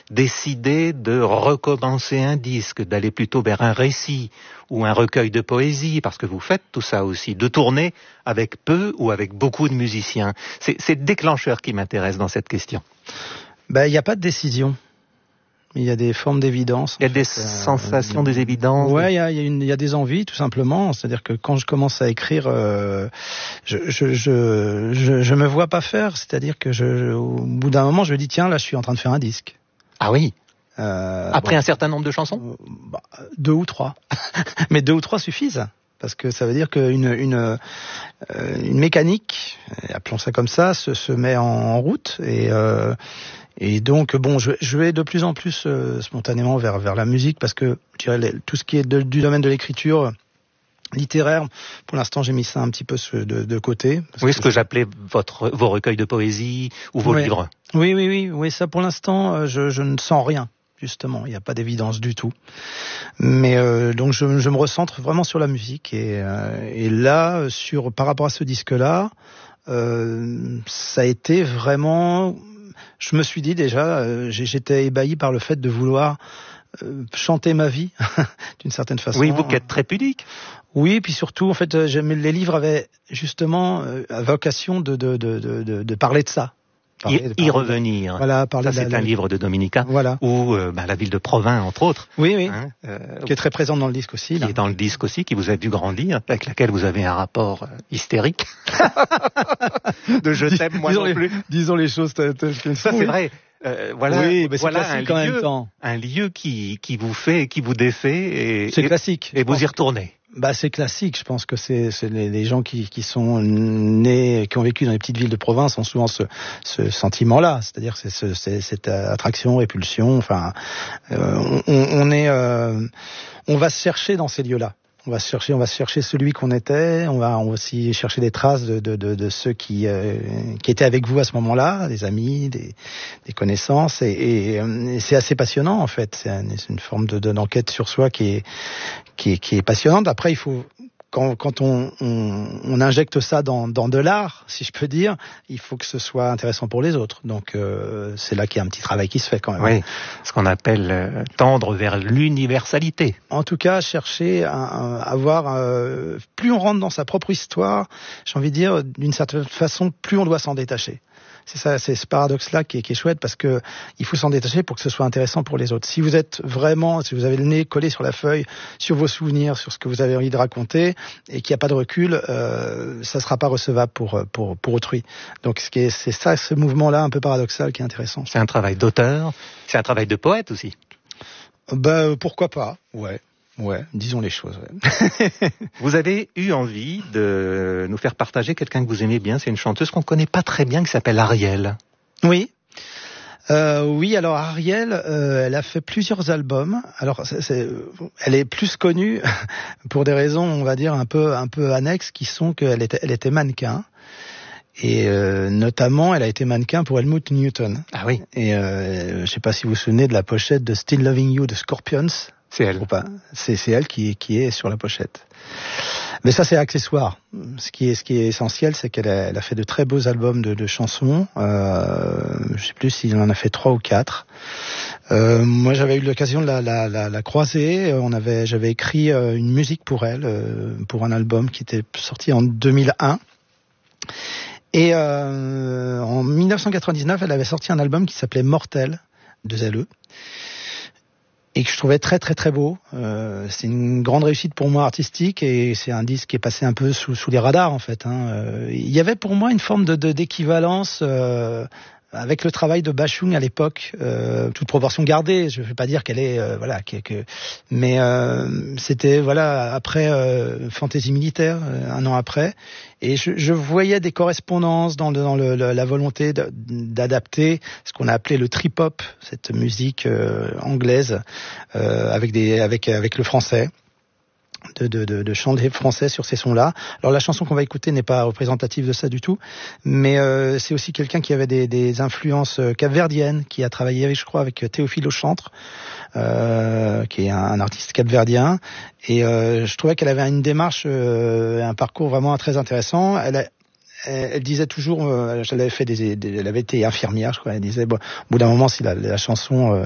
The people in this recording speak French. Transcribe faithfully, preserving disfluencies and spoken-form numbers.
décidé de recommencer un disque, d'aller plutôt vers un récit ou un recueil de poésie, parce que vous faites tout ça aussi, de tourner avec peu ou avec beaucoup de musiciens. C'est, c'est le déclencheur qui m'intéresse dans cette question. Ben, il n'y a pas de décision. Il y a des formes d'évidence. Il y a des fait. sensations, euh, des évidences. Ouais, il y a, il y a une, il y a des envies, tout simplement. C'est-à-dire que quand je commence à écrire, euh, je, je, je, je, je me vois pas faire. C'est-à-dire que je, au bout d'un moment, je me dis tiens, là, je suis en train de faire un disque. Ah oui. Euh, Après bon, un certain nombre de chansons. euh, bah, deux ou trois, mais deux ou trois suffisent. Parce que ça veut dire qu'une une, euh, une mécanique, appelons ça comme ça, se, se met en route et euh, et donc bon, je, je vais de plus en plus euh, spontanément vers vers la musique parce que je dirais les, tout ce qui est de, du domaine de l'écriture littéraire, pour l'instant j'ai mis ça un petit peu de, de côté. Oui, ce que, que j'appelais votre vos recueils de poésie ou vos ouais. livres. Oui, oui, oui, oui, ça pour l'instant je, je ne sens rien. Justement, il n'y a pas d'évidence du tout. Mais euh, donc je, je me recentre vraiment sur la musique et, euh, et là, sur par rapport à ce disque-là, euh, ça a été vraiment. Je me suis dit déjà, euh, j'étais ébahi par le fait de vouloir euh, chanter ma vie d'une certaine façon. Oui, vous qui êtes très pudique. Oui, puis surtout, en fait, les livres avaient justement euh, vocation de, de, de, de, de parler de ça. Y, y revenir. Voilà, parler ça, c'est la, un la... livre de Dominica. Voilà. Ou euh, bah, la ville de Provins, entre autres. Oui, oui. Hein, euh, qui est très présente dans le disque aussi. Qui Là. est dans le disque aussi, qui vous a vu grandir, avec laquelle vous avez un rapport euh, hystérique. de je t'aime, moi disons non les, plus. Disons les choses telles qu'elles sont. Ça, c'est vrai. Euh, voilà, oui, mais voilà c'est un classique en lieu, même temps. Un lieu qui, qui vous fait, qui vous défait. Et, c'est et, classique. Et vous y retournez. Bah, c'est classique. Je pense que c'est, c'est les, les gens qui, qui sont nés, qui ont vécu dans les petites villes de province ont souvent ce, ce sentiment-là. C'est-à-dire c'est, ce, c'est cette attraction, répulsion. Enfin, euh, on, on est, euh, on va se chercher dans ces lieux-là. On va se chercher, on va se chercher celui qu'on était. On va, on va aussi chercher des traces de, de, de, de ceux qui, euh, qui étaient avec vous à ce moment-là, des amis, des, des connaissances. Et, et, et c'est assez passionnant en fait. C'est, un, c'est une forme de, de, d'enquête sur soi qui est, qui est, qui est passionnante. Après, il faut quand, quand on, on, on injecte ça dans, dans de l'art, si je peux dire, il faut que ce soit intéressant pour les autres. Donc euh, c'est là qu'il y a un petit travail qui se fait quand même. Oui, ce qu'on appelle euh, tendre vers l'universalité. En tout cas, chercher à, à avoir euh, plus on rentre dans sa propre histoire, j'ai envie de dire, d'une certaine façon, plus on doit s'en détacher. C'est ça, c'est ce paradoxe-là qui est, qui est chouette parce que il faut s'en détacher pour que ce soit intéressant pour les autres. Si vous êtes vraiment, si vous avez le nez collé sur la feuille, sur vos souvenirs, sur ce que vous avez envie de raconter et qu'il n'y a pas de recul, euh, ça sera pas recevable pour pour pour autrui. Donc ce qui est, c'est ça, ce mouvement-là un peu paradoxal qui est intéressant. C'est un travail d'auteur, c'est un travail de poète aussi. Ben pourquoi pas, ouais. Ouais, disons les choses. Ouais. Vous avez eu envie de nous faire partager quelqu'un que vous aimez bien. C'est une chanteuse qu'on connaît pas très bien qui s'appelle Ariel. Oui. Euh, oui, alors Ariel, euh, elle a fait plusieurs albums. Alors, c'est, c'est, elle est plus connue pour des raisons, on va dire un peu un peu annexes, qui sont qu'elle était elle était mannequin. Et euh, notamment, elle a été mannequin pour Helmut Newton. Ah oui. Et euh, je sais pas si vous vous souvenez de la pochette de Still Loving You de Scorpions. C'est elle. Ou pas. C'est, c'est elle qui, qui est sur la pochette. Mais ça, c'est accessoire. Ce qui est, ce qui est essentiel, c'est qu'elle a, elle a fait de très beaux albums de, de chansons. Euh, je sais plus s'il en a fait trois ou quatre. Euh, moi, j'avais eu l'occasion de la, la, la, la croiser. On avait, j'avais écrit une musique pour elle, pour un album qui était sorti en deux mille un. Et euh, en dix-neuf cent quatre-vingt-dix-neuf, elle avait sorti un album qui s'appelait Mortel, deux L E. Et que je trouvais très très très beau. Euh, c'est une grande réussite pour moi artistique et c'est un disque qui est passé un peu sous, sous les radars en fait. Hein. Euh, il y avait pour moi une forme de, de d'équivalence euh, avec le travail de Bashung à l'époque, euh, toute proportion gardée. Je ne veux pas dire qu'elle est euh, voilà, que, que... mais euh, c'était voilà après euh, Fantaisie militaire, euh, un an après, et je, je voyais des correspondances dans, le, dans le, la volonté de, d'adapter ce qu'on a appelé le trip-hop, cette musique euh, anglaise euh, avec des avec avec le français. De, de, de, de chanter français sur ces sons-là. Alors la chanson qu'on va écouter n'est pas représentative de ça du tout, mais euh, c'est aussi quelqu'un qui avait des, des influences capverdiennes, qui a travaillé, avec, je crois, avec Théophile Auchantre, euh, qui est un, un artiste capverdien, et euh, je trouvais qu'elle avait une démarche, euh, un parcours vraiment très intéressant. Elle a, elle disait toujours, euh, elle avait fait des, des, elle avait été infirmière, je crois. Elle disait, bon, au bout d'un moment, si la, la chanson euh,